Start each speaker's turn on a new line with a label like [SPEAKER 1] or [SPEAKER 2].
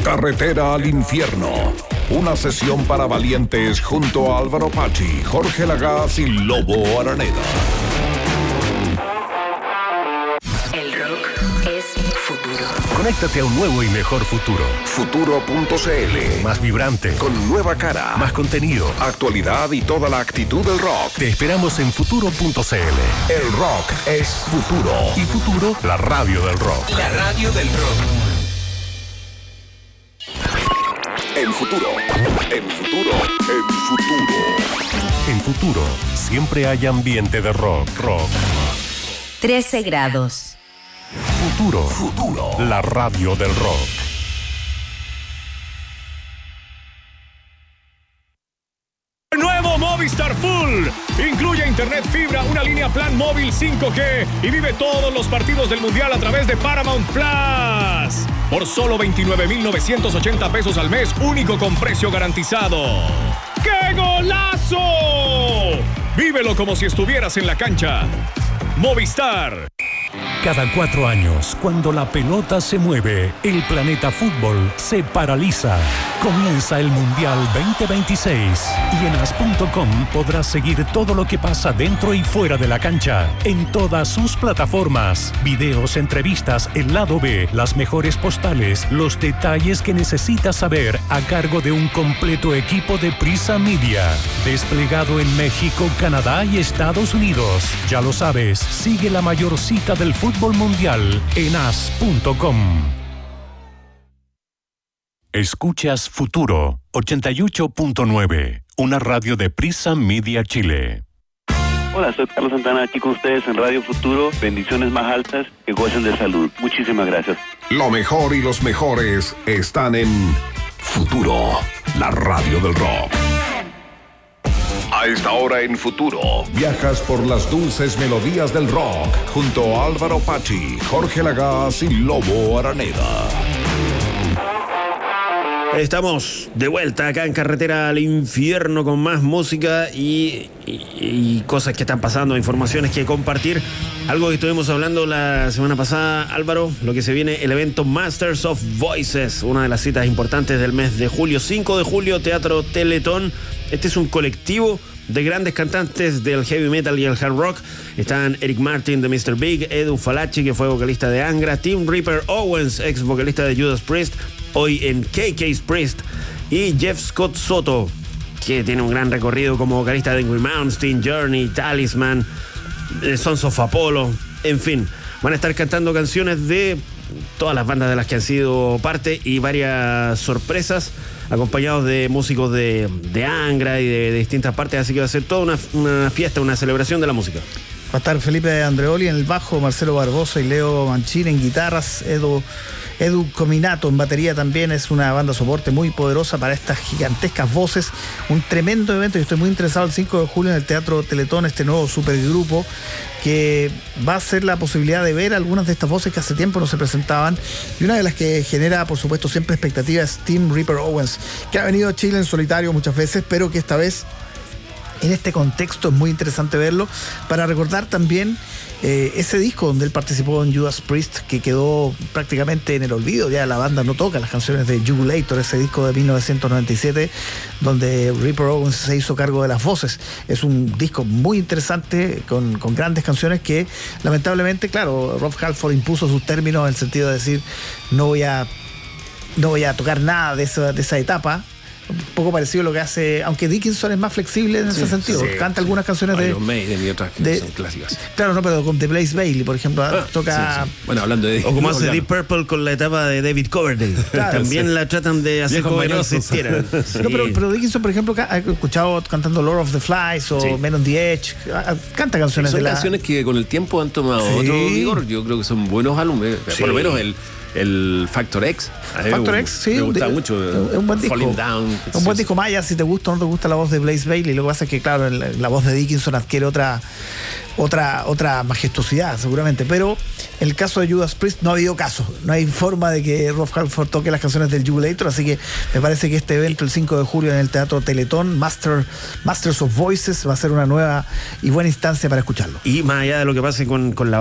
[SPEAKER 1] Carretera al Infierno. Una sesión para valientes junto a Álvaro Pachi, Jorge Lagaz y Lobo Araneda.
[SPEAKER 2] El rock es futuro.
[SPEAKER 3] Conéctate a un nuevo y mejor futuro.
[SPEAKER 1] Futuro.cl.
[SPEAKER 3] Más vibrante.
[SPEAKER 1] Con nueva cara.
[SPEAKER 3] Más contenido.
[SPEAKER 1] Actualidad y toda la actitud del rock.
[SPEAKER 3] Te esperamos en Futuro.cl.
[SPEAKER 1] El rock es futuro.
[SPEAKER 3] Y Futuro, la radio del rock.
[SPEAKER 2] La radio del rock.
[SPEAKER 1] En futuro. En futuro. En futuro.
[SPEAKER 3] En Futuro, siempre hay ambiente de rock.
[SPEAKER 4] 13 grados.
[SPEAKER 3] Futuro, la radio del rock.
[SPEAKER 5] Nuevo Movistar Full. Incluye internet fibra, una línea plan móvil 5G y vive todos los partidos del Mundial a través de Paramount Plus. Por solo 29,980 pesos al mes, único con precio garantizado. ¡Qué golazo! Vívelo como si estuvieras en la cancha. Movistar.
[SPEAKER 3] Cada 4 años, cuando la pelota se mueve, el planeta fútbol se paraliza. Comienza el Mundial 2026 y en as.com podrás seguir todo lo que pasa dentro y fuera de la cancha, en todas sus plataformas. Videos, entrevistas, el lado B, las mejores postales, los detalles que necesitas saber a cargo de un completo equipo de Prisa Media. Desplegado en México, Canadá y Estados Unidos. Ya lo sabes, sigue la mayor cita del fútbol mundial en as.com. Escuchas Futuro 88.9, una radio de Prisa Media Chile.
[SPEAKER 6] Hola, soy Carlos Santana, aquí con ustedes en Radio Futuro. Bendiciones más altas, que gocen de salud. Muchísimas gracias.
[SPEAKER 1] Lo mejor y los mejores están en Futuro, la radio del rock. A esta hora en Futuro, viajas por las dulces melodías del rock junto a Álvaro Pachi, Jorge Lagaz y Lobo Araneda.
[SPEAKER 7] Estamos de vuelta acá en Carretera al Infierno con más música y cosas que están pasando, informaciones que compartir. Algo que estuvimos hablando la semana pasada, Álvaro, lo que se viene, el evento Masters of Voices, una de las citas importantes del mes de julio. 5 de julio, Teatro Teletón. Este es un colectivo de grandes cantantes del heavy metal y el hard rock. Están Eric Martin de Mr. Big, Edu Falachi, que fue vocalista de Angra, Tim Reaper Owens, ex vocalista de Judas Priest, hoy en KK's Priest, y Jeff Scott Soto, que tiene un gran recorrido como vocalista de Ingrid Malmsteen, Journey, Talisman, Sons of Apollo, en fin. Van a estar cantando canciones de todas las bandas de las que han sido parte y varias sorpresas, acompañados de músicos de Angra y de distintas partes, así que va a ser toda una fiesta, una celebración de la música.
[SPEAKER 8] Va a estar Felipe Andreoli en el bajo, Marcelo Barbosa y Leo Mancini en guitarras, Edu Cominato en batería también. Es una banda soporte muy poderosa para estas gigantescas voces. Un tremendo evento. Yo estoy muy interesado el 5 de julio en el Teatro Teletón, este nuevo supergrupo que va a ser la posibilidad de ver algunas de estas voces que hace tiempo no se presentaban. Y una de las que genera, por supuesto, siempre expectativas es Tim Reaper Owens, que ha venido a Chile en solitario muchas veces, pero que esta vez en este contexto es muy interesante verlo, para recordar también ese disco donde él participó en Judas Priest, que quedó prácticamente en el olvido. Ya la banda no toca las canciones de Jugulator, ese disco de 1997 donde Reaper Owens se hizo cargo de las voces. Es un disco muy interesante con grandes canciones que lamentablemente, claro, Rob Halford impuso sus términos en el sentido de decir no voy a tocar nada de esa etapa. Un poco parecido a lo que hace, aunque Dickinson es más flexible en ese sentido. Canta algunas canciones de
[SPEAKER 9] Iron Maiden y otras que son clásicas.
[SPEAKER 8] Claro, no, pero con The Blaze Bailey, por ejemplo, toca.
[SPEAKER 9] Sí. Bueno, hablando de.
[SPEAKER 7] O como hace Deep Purple con la etapa de David Coverdale. Claro, también la tratan de hacer como que no existiera.
[SPEAKER 8] Sí. No, pero Dickinson, por ejemplo, ha escuchado cantando Lord of the Flies o Men on the Edge. Canta canciones
[SPEAKER 9] son canciones que con el tiempo han tomado otro vigor. Yo creo que son buenos álbumes. Por lo menos el Factor X.
[SPEAKER 8] Factor X, sí.
[SPEAKER 9] Me gusta mucho.
[SPEAKER 8] Es un buen disco.
[SPEAKER 9] Falling Down.
[SPEAKER 8] Un buen disco Maya, si te gusta o no te gusta la voz de Blaze Bailey. Lo que pasa es que, claro, la voz de Dickinson adquiere otra majestuosidad, seguramente. Pero en el caso de Judas Priest no ha habido caso. No hay forma de que Rob Halford toque las canciones del Jugulator. Así que me parece que este evento, el 5 de julio en el Teatro Teletón, Masters of Voices, va a ser una nueva y buena instancia para escucharlo.
[SPEAKER 7] Y más allá de lo que pase con la